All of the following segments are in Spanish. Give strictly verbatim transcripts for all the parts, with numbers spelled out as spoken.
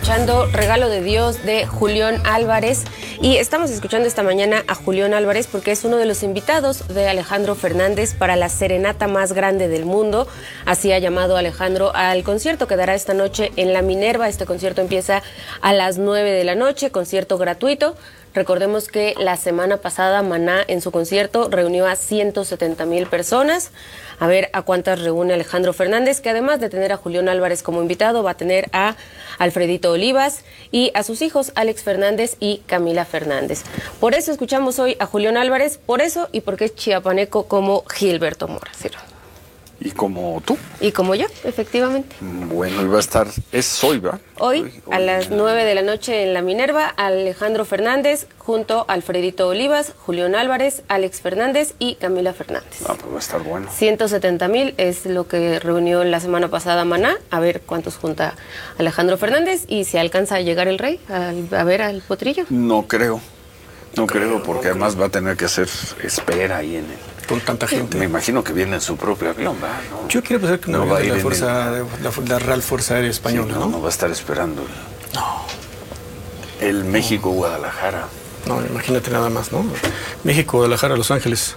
escuchando Regalo de Dios de Julián Álvarez y estamos escuchando esta mañana a Julián Álvarez porque es uno de los invitados de Alejandro Fernández para la serenata más grande del mundo. Así ha llamado Alejandro al concierto que dará esta noche en La Minerva. Este concierto empieza a las nueve de la noche, concierto gratuito. Recordemos que la semana pasada Maná en su concierto reunió a ciento setenta mil personas. A ver a cuántas reúne Alejandro Fernández, que además de tener a Julián Álvarez como invitado, va a tener a Alfredito Olivas y a sus hijos Alex Fernández y Camila Fernández. Por eso escuchamos hoy a Julián Álvarez, por eso y porque es chiapaneco como Gilberto Mora. ¿Sí? ¿Y como tú? Y como yo, efectivamente. Bueno, iba a estar, es hoy, ¿verdad? Hoy, hoy, a hoy, las nueve de la noche en La Minerva, Alejandro Fernández junto a Alfredito Olivas, Julián Álvarez, Alex Fernández y Camila Fernández. Ah, pues va a estar bueno. ciento setenta mil es lo que reunió la semana pasada Maná. A ver cuántos junta Alejandro Fernández y si alcanza a llegar el rey a, a ver al potrillo. No creo, no creo, porque además va a tener que hacer espera ahí en el... Con tanta gente. Me imagino que viene en su propio avión, ¿verdad? No, Yo quiero pensar que no, no va a de ir la, en fuerza, el... de la, la Real Fuerza Aérea Española, sí, no, ¿no? no va a estar esperando el, No. el México-Guadalajara. No, imagínate nada más, ¿no? México, Guadalajara, Los Ángeles.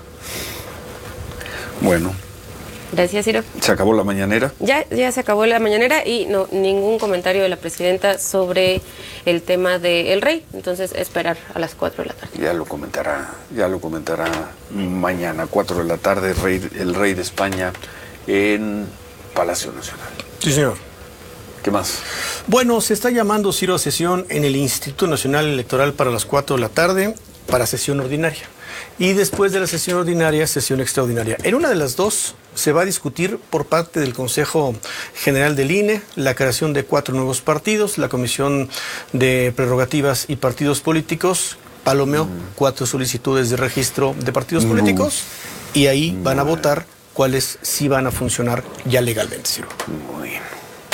Bueno. Gracias, Ciro. ¿Se acabó la mañanera? Ya, ya se acabó la mañanera y no ningún comentario de la presidenta sobre el tema del rey. Entonces, esperar a las cuatro de la tarde. Ya lo comentará, ya lo comentará mañana, cuatro de la tarde, el rey, el rey de España en Palacio Nacional. Sí, señor. ¿Qué más? Bueno, se está llamando, Ciro, a sesión en el Instituto Nacional Electoral para las cuatro de la tarde para sesión ordinaria. Y después de la sesión ordinaria, sesión extraordinaria. En una de las dos se va a discutir por parte del Consejo General del I N E la creación de cuatro nuevos partidos, la Comisión de Prerrogativas y Partidos Políticos palomeó mm. cuatro solicitudes de registro de partidos mm. políticos y ahí mm. van a votar cuáles sí van a funcionar ya legalmente, Ciro. Muy bien.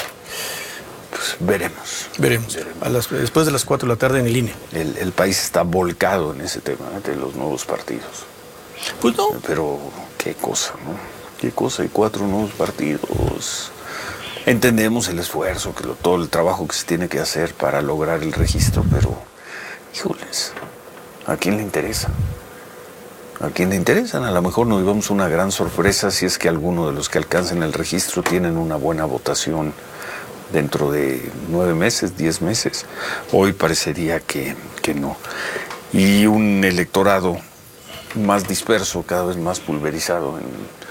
Pues veremos. Veremos. veremos. A las, después de las cuatro de la tarde en el I N E. El, el país está volcado en ese tema, ¿eh? De los nuevos partidos. Pues no. Pero qué cosa, ¿no? Qué cosa, hay cuatro nuevos partidos. Entendemos el esfuerzo, que lo, todo el trabajo que se tiene que hacer para lograr el registro, pero, híjoles, ¿a quién le interesa? ¿A quién le interesan? A lo mejor nos llevamos una gran sorpresa si es que alguno de los que alcancen el registro tienen una buena votación dentro de nueve meses, diez meses. Hoy parecería que, que no. Y un electorado más disperso, cada vez más pulverizado. En,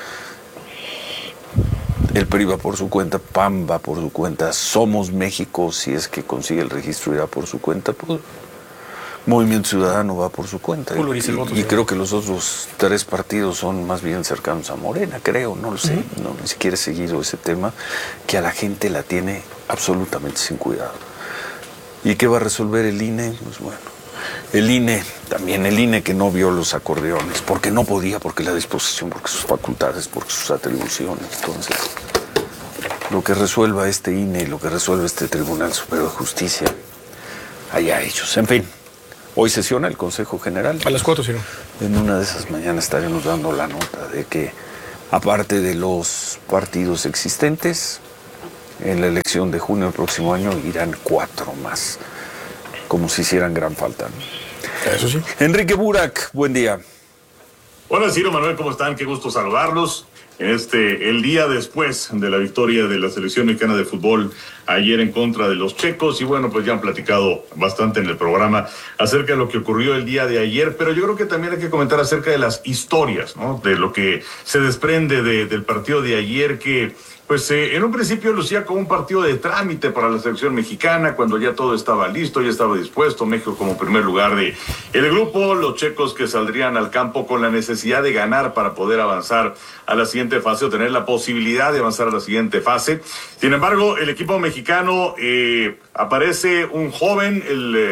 el P R I va por su cuenta, P A M va por su cuenta, Somos México, si es que consigue el registro, irá por su cuenta, pues Movimiento Ciudadano va por su cuenta. Y, voto, y creo que los otros tres partidos son más bien cercanos a Morena, creo, no lo sé, uh-huh. no, ni siquiera he seguido ese tema, que a la gente la tiene absolutamente sin cuidado. ¿Y qué va a resolver el I N E? Pues bueno, el I N E, también el I N E que no vio los acordeones, porque no podía, porque la disposición, porque sus facultades, porque sus atribuciones. Entonces, lo que resuelva este I N E, lo que resuelva este Tribunal Superior de Justicia, allá ellos. En fin, hoy sesiona el Consejo General. A las cuatro, sí. En una de esas mañanas estaremos dando la nota de que, aparte de los partidos existentes, en la elección de junio del próximo año irán cuatro más, como si hicieran gran falta, ¿no? Eso sí. Enrique Burak, buen día. Hola, Ciro, Manuel, ¿cómo están? Qué gusto saludarlos. En este, el día después de la victoria de la selección mexicana de fútbol ayer en contra de los checos, y bueno, pues ya han platicado bastante en el programa acerca de lo que ocurrió el día de ayer, pero yo creo que también hay que comentar acerca de las historias, ¿no? De lo que se desprende de, del partido de ayer, que pues eh, en un principio lucía como un partido de trámite para la selección mexicana, cuando ya todo estaba listo, ya estaba dispuesto, México como primer lugar de el grupo, los checos que saldrían al campo con la necesidad de ganar para poder avanzar a la siguiente fase o tener la posibilidad de avanzar a la siguiente fase. Sin embargo, el equipo mexicano eh, aparece un joven, el eh,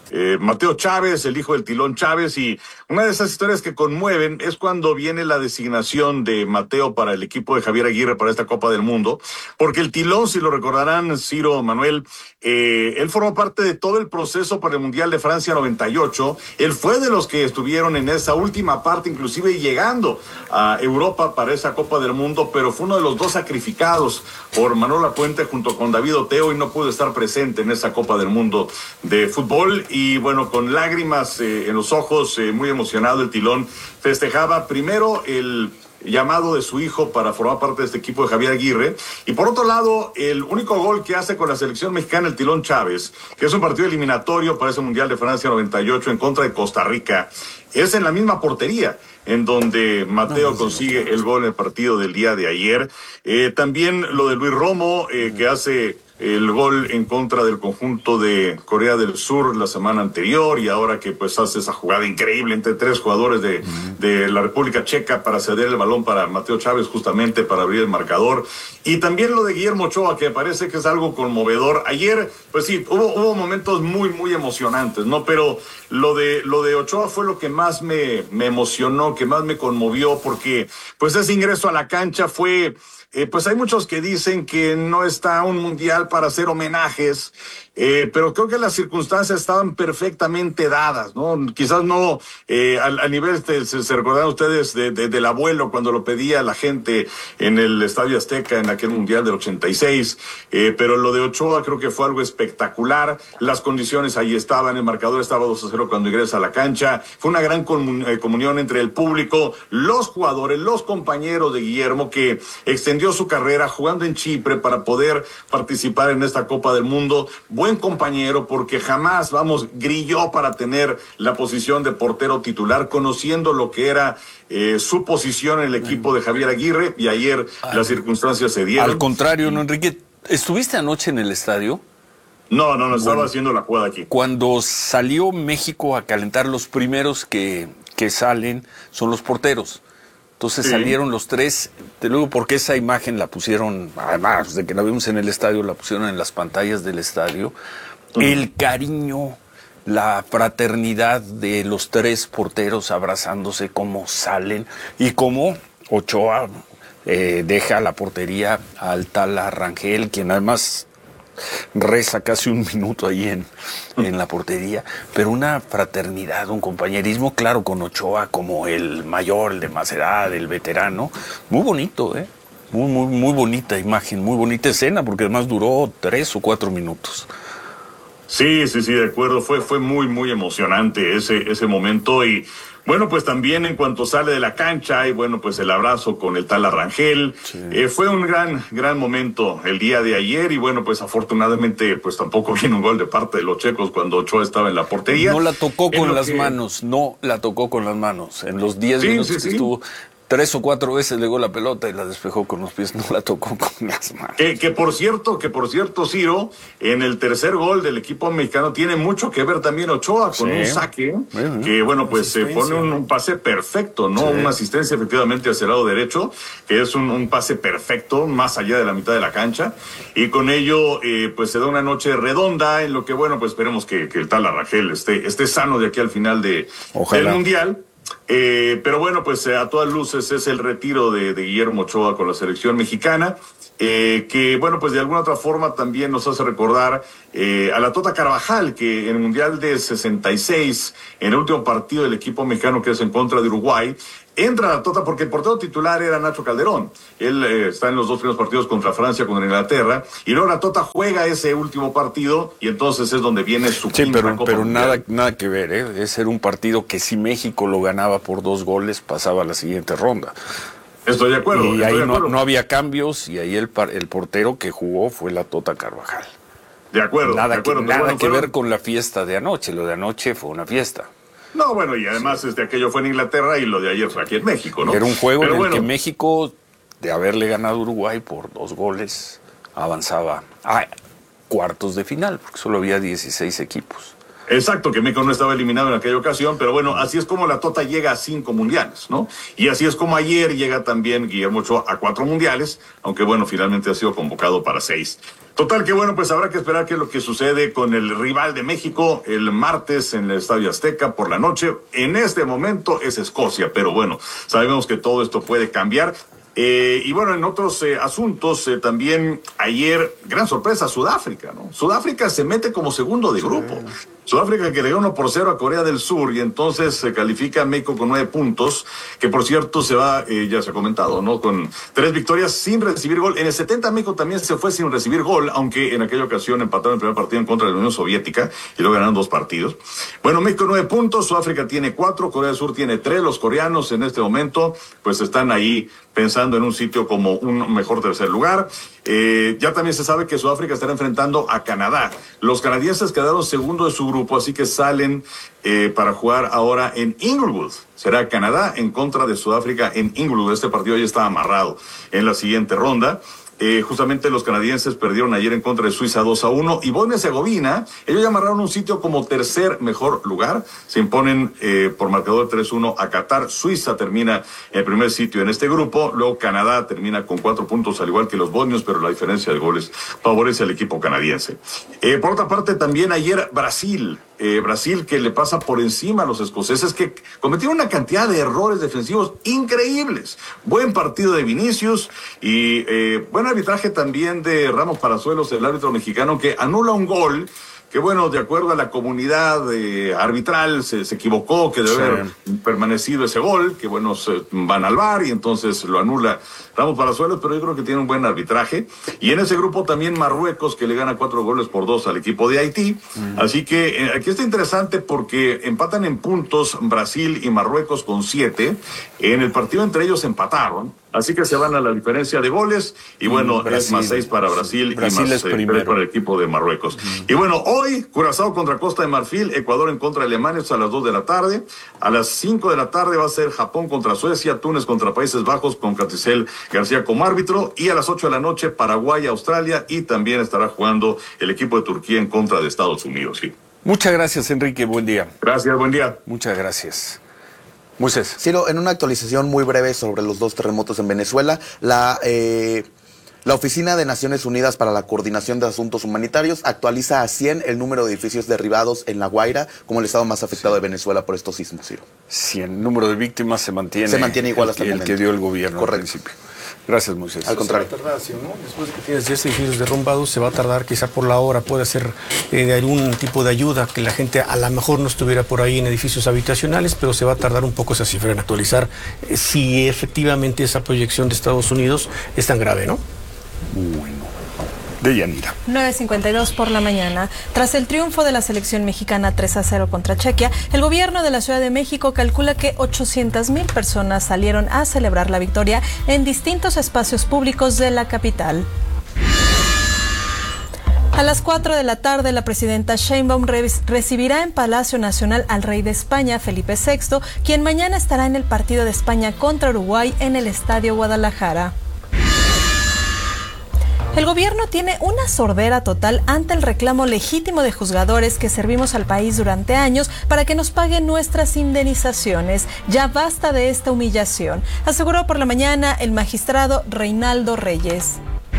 eh, Mateo Chávez, el hijo del Tilón Chávez, y una de esas historias que conmueven es cuando viene la designación de Mateo para el equipo de Javier Aguirre para esta Copa del Mundo, porque el Tilón, si lo recordarán, Ciro, Manuel, eh, él formó parte de todo el proceso para el Mundial de Francia noventa y ocho, él fue de los que estuvieron en esa última parte, inclusive llegando a Europa para esa Copa del Mundo, pero fue uno de los dos sacrificados por Manuel Lapuente junto con David Oteo y no pudo estar presente en esa Copa del Mundo de fútbol. Y bueno, con lágrimas eh, en los ojos, eh, muy emocionado, el Tilón festejaba primero el llamado de su hijo para formar parte de este equipo de Javier Aguirre, y por otro lado, el único gol que hace con la selección mexicana el Tilón Chávez, que es un partido eliminatorio para ese Mundial de Francia noventa y ocho en contra de Costa Rica, es en la misma portería en donde Mateo consigue el gol en el partido del día de ayer. Eh, también lo de Luis Romo, eh, que hace el gol en contra del conjunto de Corea del Sur la semana anterior, y ahora que pues hace esa jugada increíble entre tres jugadores de, de la República Checa para ceder el balón para Mateo Chávez, justamente para abrir el marcador. Y también lo de Guillermo Ochoa, que parece que es algo conmovedor. Ayer, pues sí, hubo, hubo momentos muy, muy emocionantes, ¿no? Pero lo de, lo de Ochoa fue lo que más me, me emocionó, que más me conmovió, porque pues ese ingreso a la cancha fue... Eh, pues hay muchos que dicen que no está un mundial para hacer homenajes, eh, pero creo que las circunstancias estaban perfectamente dadas, ¿no? Quizás no eh, al, al nivel, de, se, se recordarán ustedes de, de, del abuelo cuando lo pedía la gente en el Estadio Azteca en aquel mundial del ochenta y seis, eh, pero lo de Ochoa creo que fue algo espectacular. Las condiciones ahí estaban, el marcador estaba dos a cero cuando ingresa a la cancha, fue una gran comun, eh, comunión entre el público, los jugadores, los compañeros de Guillermo, que extendieron dio su carrera jugando en Chipre para poder participar en esta Copa del Mundo. Buen compañero, porque jamás, vamos, grilló para tener la posición de portero titular, conociendo lo que era eh, su posición en el equipo de Javier Aguirre, y ayer Ay, las circunstancias se dieron. Al contrario, ¿no, Enrique? ¿Estuviste anoche en el estadio? No, no, no, estaba bueno, haciendo la jugada aquí. Cuando salió México a calentar, los primeros que, que salen son los porteros. Entonces sí. salieron los tres, de luego porque esa imagen la pusieron, además de que la vimos en el estadio, la pusieron en las pantallas del estadio. Uh-huh. El cariño, la fraternidad de los tres porteros abrazándose, cómo salen y cómo Ochoa eh, deja la portería al Tala Rangel, quien además reza casi un minuto ahí en, en la portería, pero una fraternidad, un compañerismo, claro, con Ochoa como el mayor, el de más edad, el veterano, muy bonito, ¿eh? Muy, muy, muy bonita imagen, muy bonita escena, porque además duró tres o cuatro minutos. Sí, sí, sí, de acuerdo, fue, fue muy, muy emocionante ese, ese momento. Y bueno, pues también en cuanto sale de la cancha, y bueno, pues el abrazo con el Tala Rangel, sí. eh, fue un gran, gran momento el día de ayer. Y bueno, pues afortunadamente, pues tampoco viene un gol de parte de los checos cuando Ochoa estaba en la portería. No la tocó con las que... manos, no la tocó con las manos. En los diez sí, minutos sí, que sí. estuvo... Tres o cuatro veces le dio la pelota y la despejó con los pies, no la tocó con las manos. Que, que por cierto, que por cierto, Ciro, en el tercer gol del equipo mexicano tiene mucho que ver también Ochoa con sí. un saque, uh-huh. que bueno, pues se pone un, un pase perfecto, ¿no? Sí. Una asistencia efectivamente hacia el lado derecho, que es un, un pase perfecto, más allá de la mitad de la cancha, y con ello, eh, pues se da una noche redonda, en lo que, bueno, pues esperemos que, que el Tala Rangel esté, esté sano de aquí al final de, del Mundial. Eh, pero bueno, pues eh, a todas luces es el retiro de, de Guillermo Ochoa con la selección mexicana, eh, que bueno, pues de alguna otra forma también nos hace recordar eh, a la Tota Carvajal, que en el Mundial de sesenta y seis, en el último partido del equipo mexicano, que es en contra de Uruguay, entra la Tota porque el portero titular era Nacho Calderón. Él eh, está en los dos primeros partidos contra Francia, contra Inglaterra, y luego la Tota juega ese último partido, y entonces es donde viene su sí, quinta pero, Copa pero Mundial. nada, nada que ver, ¿eh? Ese era un partido que si México lo ganaba por dos goles, pasaba a la siguiente ronda. Estoy de acuerdo. Y estoy ahí de acuerdo. No, no había cambios, y ahí el, el portero que jugó fue la Tota Carvajal. De acuerdo. Nada, de acuerdo, que, nada bueno, que fueron... ver con la fiesta de anoche. Lo de anoche fue una fiesta. No, bueno, y además este, aquello fue en Inglaterra y lo de ayer fue aquí en México, ¿no? Era un juego Pero en el bueno, que México, de haberle ganado a Uruguay por dos goles, avanzaba a cuartos de final, porque solo había dieciséis equipos. Exacto, que México no estaba eliminado en aquella ocasión, pero bueno, así es como la Tota llega a cinco mundiales, ¿no? Y así es como ayer llega también Guillermo Ochoa a cuatro mundiales, aunque bueno, finalmente ha sido convocado para seis. Total que bueno, pues habrá que esperar qué es lo que sucede con el rival de México el martes en el Estadio Azteca por la noche. En este momento es Escocia, pero bueno, sabemos que todo esto puede cambiar. Eh, y bueno, en otros eh, asuntos, eh, también ayer, gran sorpresa, Sudáfrica, ¿no? Sudáfrica se mete como segundo de grupo. Sí. Sudáfrica que le dio uno por cero a Corea del Sur y entonces se califica a México con nueve puntos, que por cierto se va, eh, ya se ha comentado, ¿no? Con tres victorias sin recibir gol. En el setenta México también se fue sin recibir gol, aunque en aquella ocasión empataron el primer partido en contra de la Unión Soviética y luego ganaron dos partidos. Bueno, México nueve puntos, Sudáfrica tiene cuatro, Corea del Sur tiene tres. Los coreanos en este momento pues están ahí pensando en un sitio como un mejor tercer lugar. Eh, ya también se sabe que Sudáfrica estará enfrentando a Canadá. Los canadienses quedaron segundo de su grupo, así que salen eh, para jugar ahora en Inglewood. Será Canadá en contra de Sudáfrica en Inglewood. Este partido ya está amarrado en la siguiente ronda. Eh, justamente los canadienses perdieron ayer en contra de Suiza dos a uno y Bosnia y Herzegovina, ellos ya amarraron un sitio como tercer mejor lugar, se imponen eh, por marcador tres uno a Qatar. Suiza termina en el primer sitio en este grupo, luego Canadá termina con cuatro puntos al igual que los bosnios, pero la diferencia de goles favorece al equipo canadiense. Eh, por otra parte, también ayer Brasil, eh, Brasil que le pasa por encima a los escoceses, que cometieron una cantidad de errores defensivos increíbles. Buen partido de Vinicius y eh, buen arbitraje también de Ramos Palazuelos, el árbitro mexicano, que anula un gol que, bueno, de acuerdo a la comunidad eh, arbitral se, se equivocó, que debe sí. haber permanecido ese gol, que bueno, se van al V A R y entonces lo anula Ramos Palazuelos, pero yo creo que tiene un buen arbitraje. Y en ese grupo también Marruecos, que le gana cuatro goles por dos al equipo de Haití. Uh-huh. Así que eh, aquí está interesante porque empatan en puntos Brasil y Marruecos con siete. En el partido entre ellos empataron. Así que se van a la diferencia de goles y bueno, Brasil, es más seis para Brasil, Brasil y más eh, tres para el equipo de Marruecos. Uh-huh. Y bueno, hoy Curazao contra Costa de Marfil, Ecuador en contra de Alemania, a las dos de la tarde. A las cinco de la tarde va a ser Japón contra Suecia, Túnez contra Países Bajos con Caticel García como árbitro, y a las ocho de la noche Paraguay, Australia, y también estará jugando el equipo de Turquía en contra de Estados Unidos. Sí. Muchas gracias, Enrique, buen día. Gracias, buen día. Muchas gracias. Moisés. Ciro, en una actualización muy breve sobre los dos terremotos en Venezuela, la, eh, la Oficina de Naciones Unidas para la Coordinación de Asuntos Humanitarios actualiza a cien el número de edificios derribados en La Guaira como el estado más afectado sí. de Venezuela por estos sismos, Ciro. cien, el número de víctimas se mantiene. Se mantiene igual hasta el, el momento. que dio el gobierno Correcto. al principio. Gracias, Moisés. Al contrario. Se va a tardar, ¿sí, no? Después de que tienes diez edificios derrumbados, se va a tardar quizá por la hora, puede ser eh, de algún tipo de ayuda, que la gente a lo mejor no estuviera por ahí en edificios habitacionales, pero se va a tardar un poco esa cifra en actualizar eh, si efectivamente esa proyección de Estados Unidos es tan grave, ¿no? Bueno. De Yanira. nueve cincuenta y dos por la mañana. Tras el triunfo de la selección mexicana tres a cero contra Chequia, el gobierno de la Ciudad de México calcula que ochocientas mil personas salieron a celebrar la victoria en distintos espacios públicos de la capital. A las cuatro de la tarde, la presidenta Sheinbaum recibirá en Palacio Nacional al rey de España, Felipe sexto, quien mañana estará en el partido de España contra Uruguay en el Estadio Guadalajara. El gobierno tiene una sordera total ante el reclamo legítimo de juzgadores que servimos al país durante años para que nos paguen nuestras indemnizaciones. Ya basta de esta humillación, aseguró por la mañana el magistrado Reinaldo Reyes.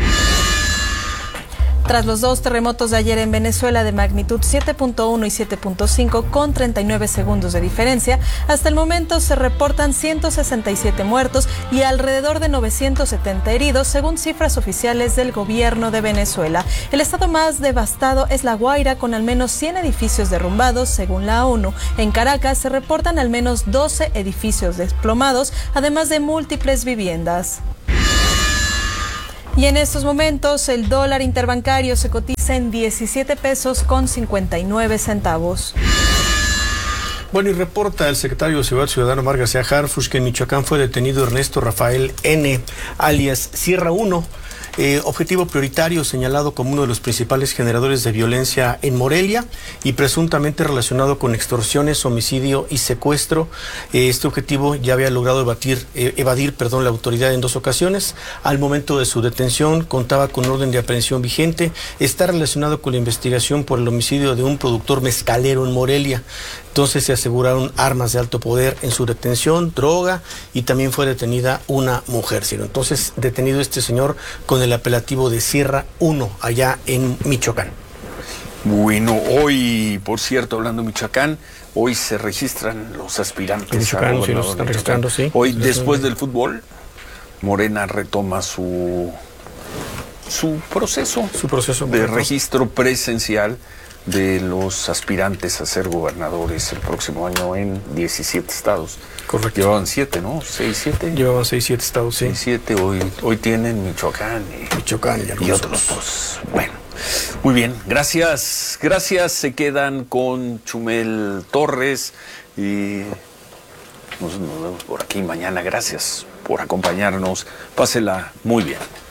Tras los dos terremotos de ayer en Venezuela de magnitud siete punto uno y siete punto cinco con treinta y nueve segundos de diferencia, hasta el momento se reportan ciento sesenta y siete muertos y alrededor de novecientos setenta heridos, según cifras oficiales del gobierno de Venezuela. El estado más devastado es La Guaira, con al menos cien edificios derrumbados, según la ONU. En Caracas se reportan al menos doce edificios desplomados, además de múltiples viviendas. Y en estos momentos el dólar interbancario se cotiza en diecisiete pesos con cincuenta y nueve centavos. Bueno, y reporta el secretario de Seguridad Ciudadana, Omar García Harfuch, que en Michoacán fue detenido Ernesto Rafael N., alias Sierra uno, eh, objetivo prioritario señalado como uno de los principales generadores de violencia en Morelia y presuntamente relacionado con extorsiones, homicidio y secuestro. Eh, este objetivo ya había logrado evadir, eh, evadir perdón, la autoridad en dos ocasiones. Al momento de su detención contaba con orden de aprehensión vigente. Está relacionado con la investigación por el homicidio de un productor mezcalero en Morelia. Entonces se aseguraron armas de alto poder en su detención, droga, y también fue detenida una mujer. Entonces, detenido este señor con el el apelativo de Sierra uno, allá en Michoacán. Bueno, hoy, por cierto, hablando de Michoacán, hoy se registran los aspirantes. Michoacán, a sí, los están registrando, sí. Hoy, después del fútbol, Morena retoma su, su proceso, su proceso de correcto. registro presencial de los aspirantes a ser gobernadores el próximo año en diecisiete estados. Correcto. Llevaban siete, ¿no? seis, siete. Llevaban seis, siete estados, sí. seis, siete, hoy, hoy tienen Michoacán y, Michoacán y, y otros dos. Bueno, muy bien, gracias, gracias. Se quedan con Chumel Torres y nos, nos vemos por aquí mañana. Gracias por acompañarnos. Pásela muy bien.